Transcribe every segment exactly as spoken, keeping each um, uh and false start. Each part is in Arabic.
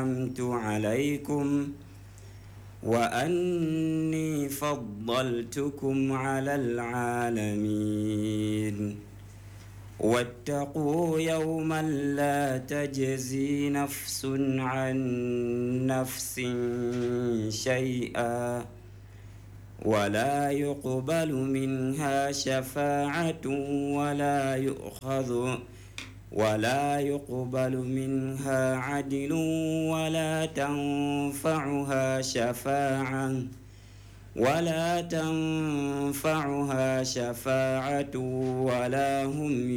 أنعمت عليكم وأني فضلتكم على العالمين واتقوا يوما لا تجزي نفس عن نفس شيئا ولا يقبل منها شفاعة ولا يؤخذ ولا يقبل منها عدل ولا تنفعها شفاعة ولا تنفعها شفاعة ولا هم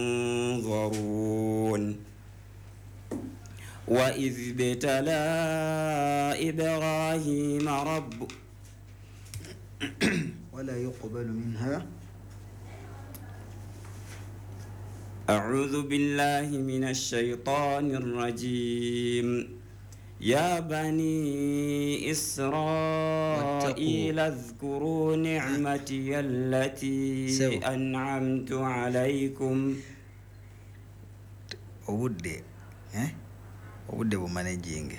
ينظرون وإذ ابتلى إبراهيم رب ولا يقبل منها أعوذ بالله من الشيطان الرجيم يا بني إسرائيل اذكروا نعمتي التي أنعمت عليكم وودي ها وودي بمانجينج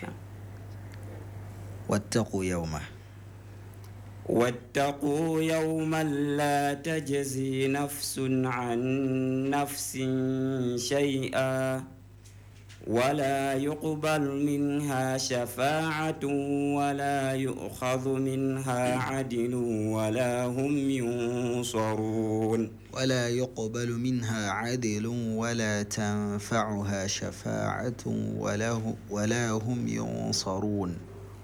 واتقوا يوما واتقوا يوما لا تجزي نفس عن نفس شيئا ولا يقبل منها شفاعة ولا يؤخذ منها عدل ولا هم ينصرون ولا يقبل منها عدل ولا تنفعها شفاعة ولا ولا هم ينصرون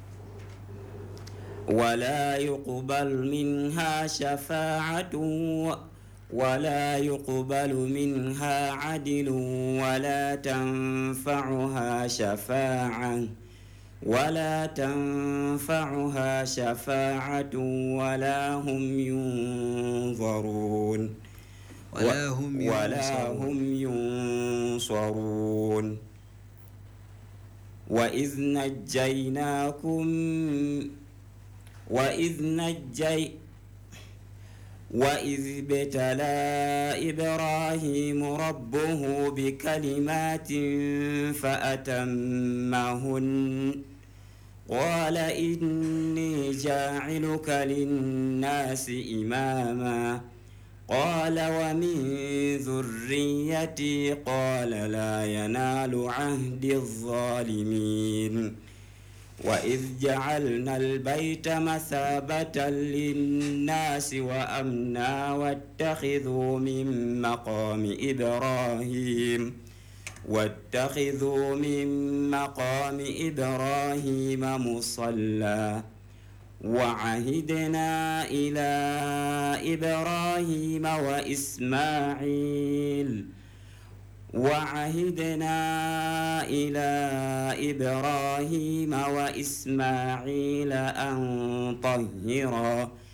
ولا يقبل منها شفاعة ولا يقبل منها عدل ولا تنفعها شفاعة ولا تنفعها شفاعة ولا هم ينظرون ولا هم ينصرون, ولا هم ينصرون وإذ نجيناكم وإذ نجي وإذ ابتلى إبراهيم ربه بكلمات فأتمهن قال إني جاعلك للناس إماما قال ومن ذريتي قال لا ينال عهد الظالمين وإذ جعلنا البيت مثابة للناس وأمنا واتخذوا من مقام إبراهيم واتخذوا من مقام إبراهيم مصلى وعهدنا إلى إبراهيم وإسماعيل وعهدنا إلى إبراهيم وإسماعيل أن طهرا